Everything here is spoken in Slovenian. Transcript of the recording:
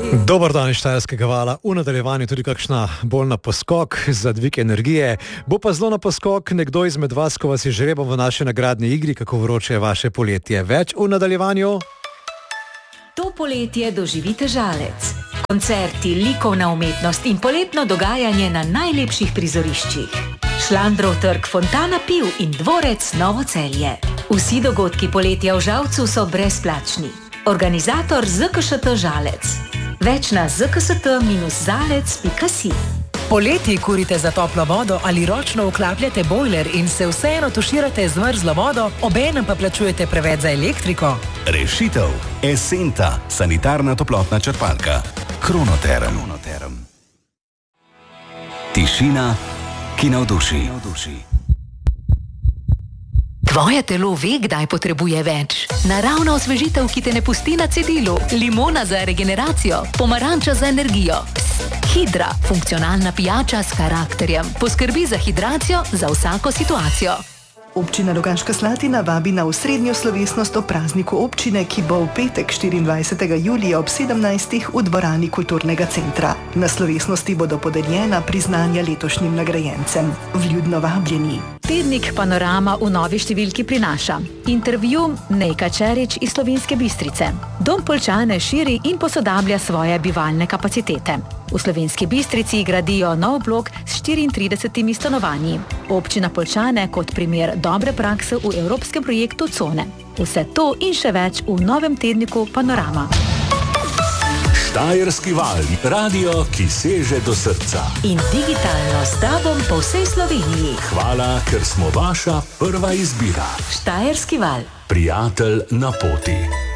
Dober dan iz Štajerskega vala, v nadaljevanju tudi kakšna bolj na poskok za dvig energije. Bo pa zelo na poskok nekdo izmed vas, ko vas je žrebal v naše nagradne igri, kako vroče je vaše poletje. Več v nadaljevanju. To poletje doživite Žalec. Koncerti, likovna umetnost in poletno dogajanje na najlepših prizoriščih. Šlandrov trg, Fontana piv in dvorec Novo Celje. Vsi dogodki poletja v Žalcu so brezplačni. Organizator ZKŠT Žalec. Več na zkst-zalec.si. Poleti kurite za toplo vodo ali ročno vklapljate bojler in se vseeno tuširate z mrzlo vodo, obenem pa plačujete preveč za elektriko? Rešitev. Esenta, sanitarna toplotna črpalka. Kronoterm. Tišina, ki navduši. Tvoje telo ve, kdaj potrebuje več. Naravna osvežitev, ki te ne pusti na cedilu. Limona za regeneracijo, pomaranča za energijo. Hidra, funkcionalna pijača s karakterjem. Poskrbi za hidracijo za vsako situacijo. Občina Rogaška Slatina vabi na osrednjo slovesnost o prazniku občine, ki bo v petek 24. julija ob 17. v dvorani Kulturnega centra. Na slovesnosti bodo podeljena priznanja letošnjim nagrajencem. Vljudno vabljeni. Tednik Panorama v novi številki prinaša intervju Nejka Čerič iz Slovenske Bistrice. Dom Poljčane širi in posodablja svoje bivalne kapacitete. V Slovenski Bistrici gradijo nov blok s 34 stanovanji. Občina Poljčane kot primer dobre prakse v evropskem projektu Cone. Vse to in še več v novem tedniku Panorama. Štajerski val, radio, ki seže do srca. In digitalno s tobom po vsej Sloveniji. Hvala, ker smo vaša prva izbira. Štajerski val. Prijatelj na poti.